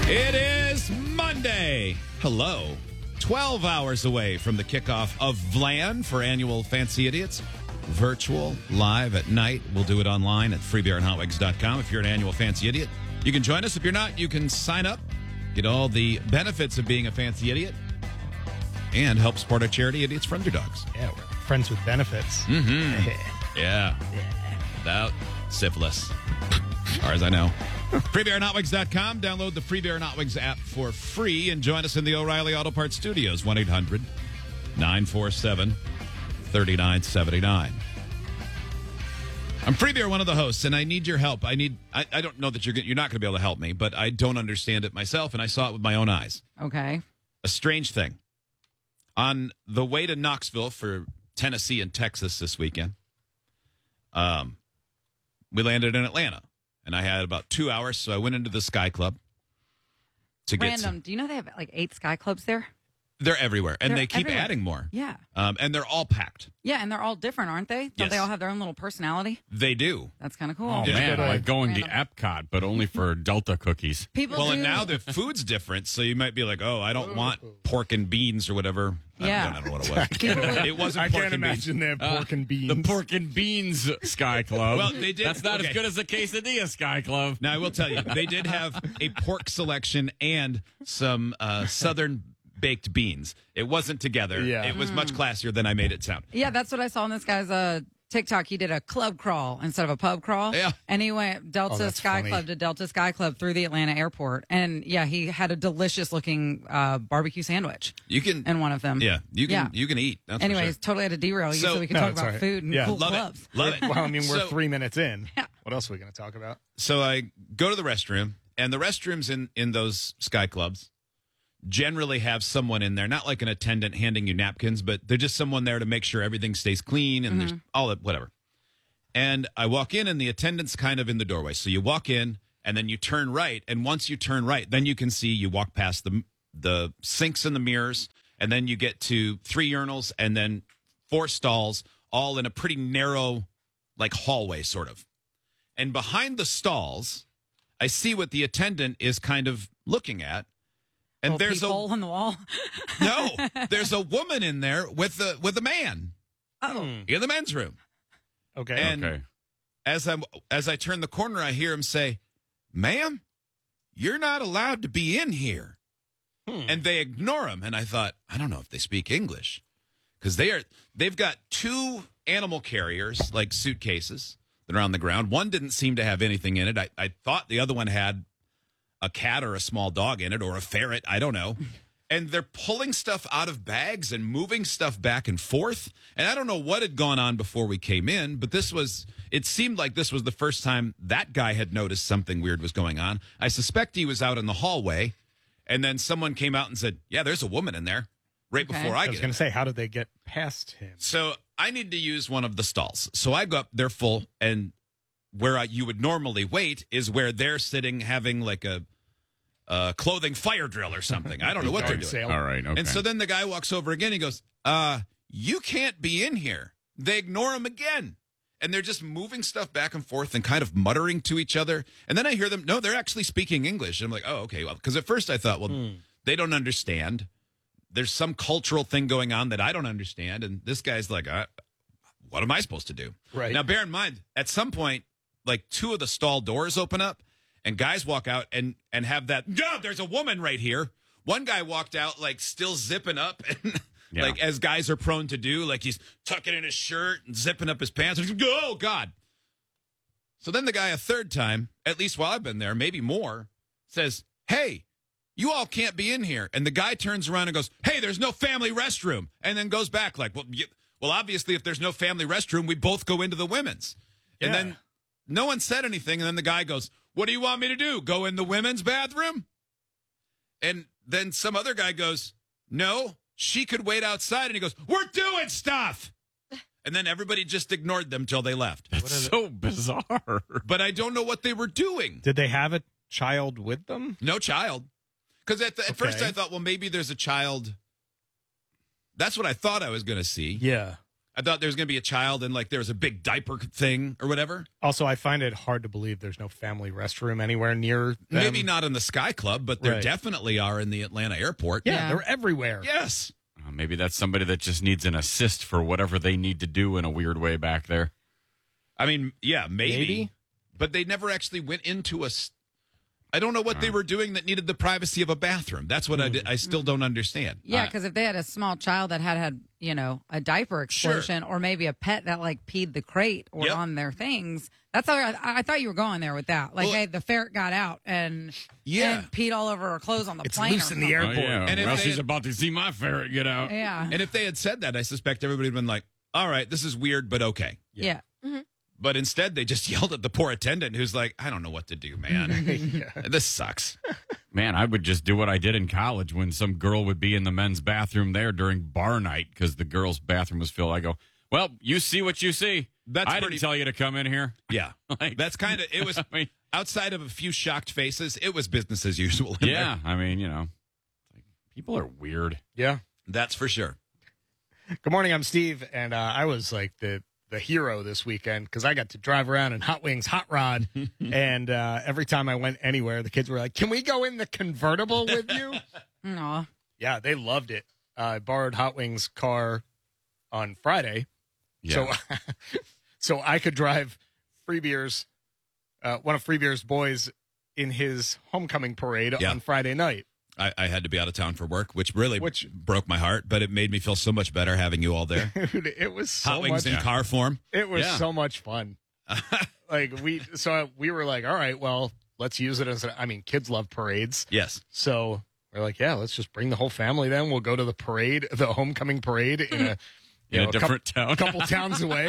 It is Monday. Hello. 12 hours away from the kickoff of VLAN for annual Fancy Idiots. Virtual, live at night. We'll do it online at freebeerandhotwigs.com. If you're an annual Fancy Idiot, you can join us. If you're not, you can sign up, get all the benefits of being a Fancy Idiot, and help support our charity, Idiots for Underdogs. Yeah, we're friends with benefits. Mm-hmm. Yeah. Without syphilis, as far as I know. FreeBearandHotWigs.com. Download the Free Beer and Hot Wigs app for free and join us in the O'Reilly Auto Parts Studios. 1-800-947-3979. I'm Free Beer, one of the hosts, and I need your help. I don't know that you're not going to be able to help me, but I don't understand it myself, and I saw it with my own eyes. Okay. A strange thing. On the way to Knoxville for Tennessee and Texas this weekend, we landed in Atlanta, and I had about 2 hours, so I went into the Sky Club to get Random. Do you know they have like 8 Sky Clubs there? They're everywhere, and They're they keep everywhere. adding more. Yeah. And they're all packed. Yeah, and they're all different, aren't they? Don't Yes. they all have their own little personality? They do. That's kind of cool. Oh, Yeah. man, like going Random. to Epcot, but only for Delta cookies. People Well, do. and now the food's different, so you might be like, oh, I don't want pork and beans or whatever. Yeah. I don't know what it was. It wasn't I pork can't and beans. imagine they have pork and beans. The Pork and Beans Sky Club. Well, they did- That's not okay. as good as the Quesadilla Sky Club. Now, I will tell you, they did have a pork selection and some southern baked beans. It wasn't together. Yeah. It was much classier than I made it sound. Yeah, that's what I saw on this guy's TikTok. He did a club crawl instead of a pub crawl. Yeah. And he went Delta that's Sky funny. Club to Delta Sky Club through the Atlanta airport. And yeah, he had a delicious looking barbecue sandwich You can, in one one of them. yeah, you can, Yeah. you can eat. That's Anyways, for sure. totally had to derail you So- so we could No, talk it's about all right. food and Yeah. cool Love clubs. it. Love it. Well, I mean, we're So- 3 minutes in. Yeah. What else are we going to talk about? So I go to the restroom, and the restrooms in those Sky Clubs generally have someone in there, not like an attendant handing you napkins, but they're just someone there to make sure everything stays clean and there's all that, whatever. And I walk in, and the attendant's kind of in the doorway. So you walk in, and then you turn right, and once you turn right, then you can see you walk past the sinks and the mirrors, and then you get to 3 urinals and then 4 stalls, all in a pretty narrow, like hallway, sort of. And behind the stalls, I see what the attendant is kind of looking at. And Little there's peephole in the wall. there's a woman in there with a man Oh. in the men's room. Okay. And Okay. as I turn the corner, I hear him say, "Ma'am, you're not allowed to be in here." And they ignore him. And I thought, I don't know if they speak English, because they've got 2 animal carriers, like suitcases, that are on the ground. One didn't seem to have anything in it. I thought the other one had a cat or a small dog in it, or a ferret. I don't know. And they're pulling stuff out of bags and moving stuff back and forth. And I don't know what had gone on before we came in, but it seemed like this was the first time that guy had noticed something weird was going on. I suspect he was out in the hallway, and then someone came out and said, "Yeah, there's a woman in there," right Okay. before I I was get going in. to say, how did they get past him? So I need to use one of the stalls. So I go up, they're full, and where you would normally wait is where they're sitting having like a clothing fire drill or something. I don't know what they're Yard doing. sale. All right. Okay. And so then the guy walks over again. He goes, "You can't be in here." They ignore him again. And they're just moving stuff back and forth and kind of muttering to each other. And then I hear them, no, they're actually speaking English. And I'm like, oh, okay. Well, because at first I thought, well, they don't understand. There's some cultural thing going on that I don't understand. And this guy's like, what am I supposed to do? Right. Now, bear in mind, at some point, like 2 of the stall doors open up and guys walk out and have that, yeah, there's a woman right here. One guy walked out like still zipping up and Yeah. like as guys are prone to do, like he's tucking in his shirt and zipping up his pants. Oh, God. So then the guy a third time, at least while I've been there, maybe more, says, "Hey, you all can't be in here." And the guy turns around and goes, "Hey, there's no family restroom." And then goes back like, well, obviously, if there's no family restroom, we both go into the women's. And Yeah. then no one said anything. And then the guy goes, "What do you want me to do? Go in the women's bathroom?" And then some other guy goes, "No, she could wait outside." And he goes, "We're doing stuff." And then everybody just ignored them till they left. That's so bizarre. But I don't know what they were doing. Did they have a child with them? No child. Because at first Okay. I thought, well, maybe there's a child. That's what I thought I was going to see. Yeah. I thought there was going to be a child and like there was a big diaper thing or whatever. Also, I find it hard to believe there's no family restroom anywhere near them. Maybe not in the Sky Club, but there Right. definitely are in the Atlanta airport. Yeah, Yeah. they're everywhere. Yes. Maybe that's somebody that just needs an assist for whatever they need to do in a weird way back there. I mean, yeah, maybe. Maybe. But they never actually went into I don't know what they were doing that needed the privacy of a bathroom. That's what I still don't understand. Yeah, because if they had a small child that had a diaper explosion, or maybe a pet that like peed the crate or Yep. on their things, that's how I thought you were going there with that. Like, Well- hey, the ferret got out and peed all over her clothes on the It's plane. loose or in the something. airport. yeah. And if well, they she's had- about to see my ferret get out. Yeah, And if they had said that, I suspect everybody would have been like, all right, this is weird, but okay. yeah. But instead, they just yelled at the poor attendant who's like, I don't know what to do, man. This sucks. Man, I would just do what I did in college when some girl would be in the men's bathroom there during bar night because the girls' bathroom was filled. I go, well, you see what you see. That's I pretty- didn't tell you to come in here. Yeah. Like, That's kind of, it was, I mean, outside of a few shocked faces, it was business as usual. in yeah, there. I mean, like, people are weird. Yeah. That's for sure. Good morning. I'm Steve, and I was like the hero this weekend because I got to drive around in Hot Wings Hot Rod, and every time I went anywhere, the kids were like, "Can we go in the convertible with you?" Aw. Yeah, they loved it. I borrowed Hot Wings' car on Friday, Yeah. so I could drive Free Beer's one of Free Beer's boys in his homecoming parade Yeah. on Friday night. I had to be out of town for work, which really Which- broke my heart, but it made me feel so much better having you all there. Dude, it was so Hot wings much. in car form. It was Yeah. so much fun. Like we were like, all right, well, let's use it as kids love parades. Yes. So we're like, yeah, let's just bring the whole family then. We'll go to the parade, the homecoming parade in a, In a a different town. couple towns away.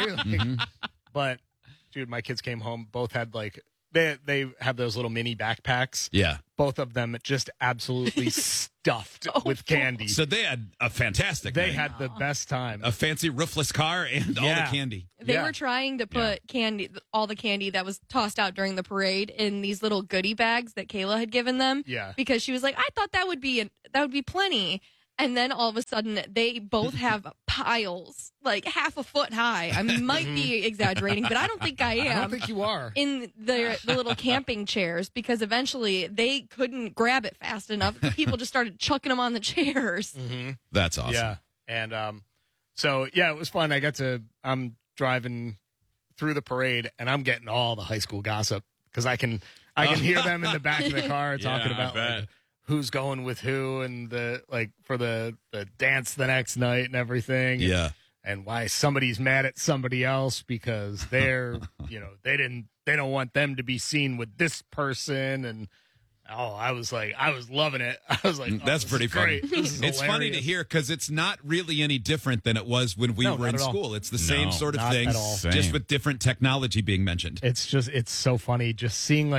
But dude, my kids came home, both had like they have those little mini backpacks. Yeah. Both of them just absolutely stuffed with candy. So they had a fantastic They night. had the best time. A fancy roofless car and all the Yeah. candy. They Yeah. were trying to put candy, all the candy that was tossed out during the parade, in these little goodie bags that Kayla had given them. Yeah. Because she was like, I thought that would be plenty. And then all of a sudden, they both have piles, like half a foot high. I might be exaggerating, but I don't think I I don't am. think you are. In the little camping chairs, because eventually they couldn't grab it fast enough. People just started chucking them on the chairs. That's awesome. Yeah. And so yeah, it was fun. I'm driving through the parade and I'm getting all the high school gossip because I can hear them in the back of the car talking Yeah, I about bet. like, who's going with who and for the dance the next night and everything. Yeah. And why somebody's mad at somebody else because they're they don't want them to be seen with this person. And I was loving it. I was like, That's this is pretty funny. great. This is It's funny to hilarious. hear because it's not really any different than it was when we No, were not in at all. school. It's the No, same sort of not thing, at all. just Same. with different technology being mentioned. It's so funny just seeing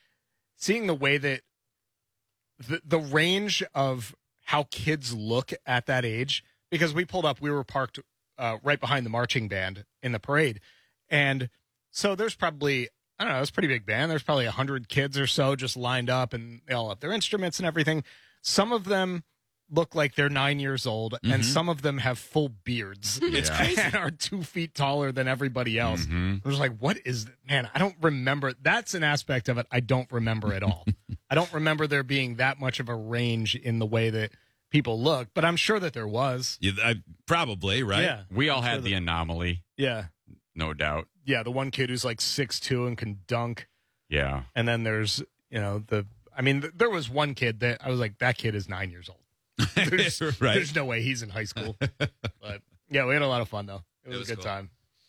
the way that the range of how kids look at that age, because we were parked right behind the marching band in the parade. And so there's probably, I don't know, it's a pretty big band. There's probably 100 kids or so just lined up and they all have their instruments and everything. Some of them look like they're 9 years old and some of them have full beards. It's crazy. And are 2 feet taller than everybody else. Mhm. I was like, man, I don't remember. That's an aspect of it I don't remember at all. I don't remember there being that much of a range in the way that people look, but I'm sure that there was. Probably, right? Yeah. We all I'm had sure the that- anomaly, Yeah. no doubt. Yeah. The one kid who's like 6'2" and can dunk. Yeah. And then there's, there was one kid that I was like, that kid is 9 years old. There's, Right. there's no way he's in high school. But yeah, we had a lot of fun though. It was was a good cool. time.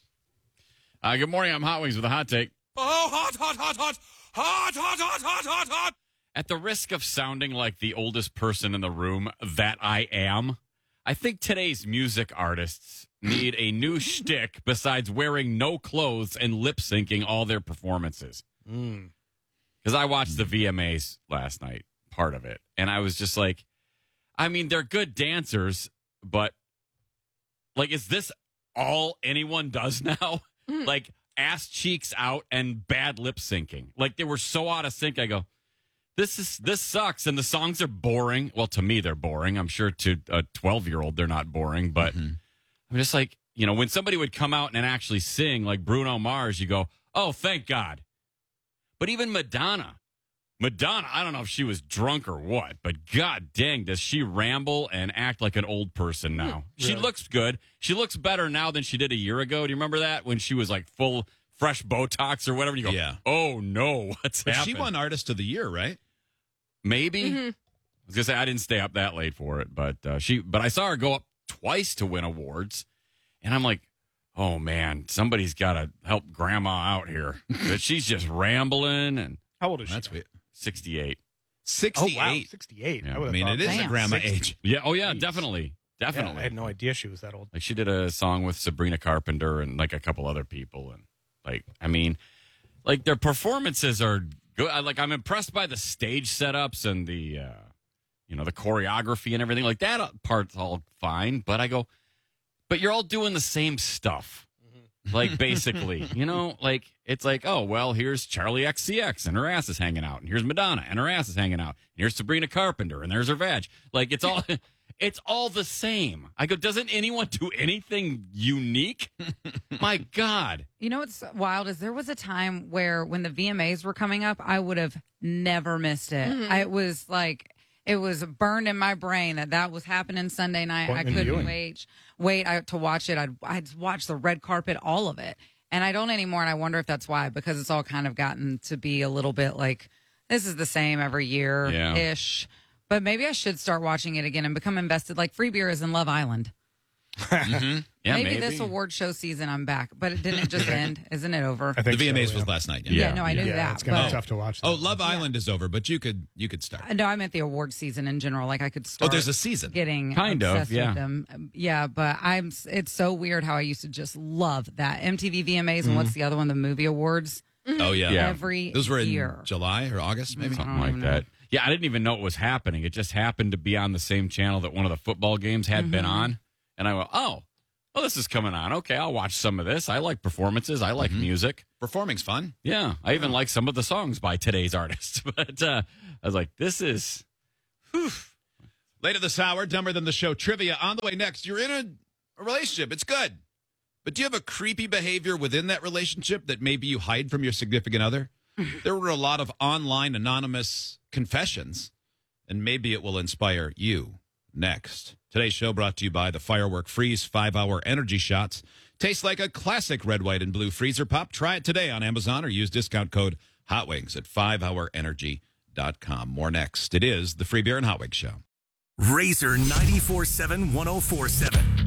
Good morning. I'm Hot Wings with a hot take. Oh, hot, hot, hot, hot, hot, hot, hot, hot, hot, hot. At the risk of sounding like the oldest person in the room that I am, I think today's music artists need a new shtick besides wearing no clothes and lip syncing all their performances. Because I watched the VMAs last night, part of it, and I was just like, they're good dancers, but like, is this all anyone does now? Like, ass cheeks out and bad lip syncing. Like, they were so out of sync. I go, this sucks, and the songs are boring. Well, to me, they're boring. I'm sure to a 12-year-old, they're not boring, but I'm just like, you know, when somebody would come out and actually sing like Bruno Mars, you go, oh, thank God. But even Madonna, I don't know if she was drunk or what, but God dang, does she ramble and act like an old person now. She looks good. She looks better now than she did a year ago. Do you remember that? When she was like full fresh Botox or whatever. You go, Yeah. oh no, what's But happened? she won Artist of the Year, right? Maybe. I was gonna say I didn't stay up that late for it, but I saw her go up twice to win awards, and I'm like, oh man, somebody's got to help Grandma out here. But she's just rambling, and How old is she? That's weird. 68. 68. Oh, wow. 68. Yeah, I, I mean, it is a Damn. grandma 60. age. Yeah. Oh yeah, Jeez. definitely. Yeah, Definitely. I had no idea she was that old. Like she did a song with Sabrina Carpenter and like a couple other people, and like I mean, like their performances are good. Like I'm impressed by the stage setups and the the choreography and everything. Like that part's all fine, but I go, but you're all doing the same stuff. Like basically, like it's like, oh well, here's Charlie XCX and her ass is hanging out, and here's Madonna and her ass is hanging out, and here's Sabrina Carpenter and there's her vag. Like it's all. It's all the same. I go, doesn't anyone do anything unique? My God. You know what's wild is there was a time where when the VMAs were coming up, I would have never missed it. It was like it was burned in my brain that was happening Sunday night. Point I in couldn't viewing. wait to watch it. I'd watch the red carpet, all of it, and I don't anymore. And I wonder if that's why, because it's all kind of gotten to be a little bit like this is the same every year ish. But maybe I should start watching it again and become invested like Free Beer is in Love Island. Yeah, maybe this award show season I'm back, but didn't it just end? Isn't it over? I think The VMAs so, was yeah. last night. Yeah, no, I knew Yeah, that. it's going to but- be tough to watch. Oh, that. Love Island is over, but you could start. No, I meant the award season in general. Like I could start. Oh, there's a season. Getting Kind of, obsessed yeah. with them. Yeah, but it's so weird how I used to just love that MTV VMAs and what's the other one, the movie awards Oh yeah. Yeah. every Those were in year. July or August, maybe. something like that. Yeah, I didn't even know it was happening. It just happened to be on the same channel that one of the football games had been on. And I went, oh, well, this is coming on. Okay, I'll watch some of this. I like performances. I like music. Performing's fun. Yeah, I even like some of the songs by today's artists. But I was like, this is... Later this hour, Dumber Than the Show trivia. On the way next, you're in a relationship. It's good. But do you have a creepy behavior within that relationship that maybe you hide from your significant other? There were a lot of online anonymous confessions, and maybe it will inspire you next. Today's show brought to you by the Firework Freeze 5-Hour Energy Shots. Tastes like a classic red, white, and blue freezer pop. Try it today on Amazon or use discount code HOTWINGS at 5hourenergy.com. More next. It is the Free Beer and Hot Wings Show. Razor 94.7 1047.